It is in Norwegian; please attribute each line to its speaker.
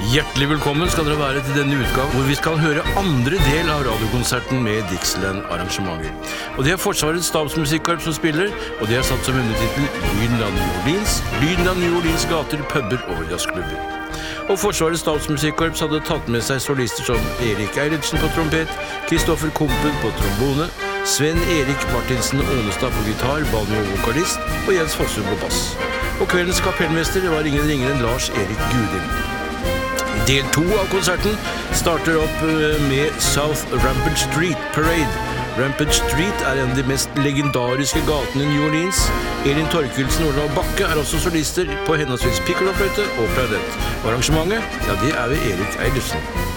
Speaker 1: Hjertelig velkommen skal dere være til denne utgaven, hvor vi skal høre andre del av radiokonserten med Dixieland-arrangementer. Og det er Forsvarets stabsmusikkorps som spiller, og det er satt som undertitel Lyden av New Orleans gater, puber og jazzklubber. Og Forsvarets stabsmusikkorps hadde tatt med seg solister som Erik Eilertsen på trompet, Kristoffer Kumpel på trombone, Sven Erik Martinsen Ånestad på gitar, banjo og vokalist, og Jens Fossum på bass. Og kveldens kapellmester var ingen ringere enn Lars Erik Gudin. Del 2 av konserten starter opp med South Rampart Street Parade. Rampart Street er en av de mest legendariske gatene i New Orleans. Elin Torkelsen og Olav Bakke er også solister på henholdsvis piccolofløyte og klarinett. Og arrangementet, ja, det er ved Erik Eilertsen.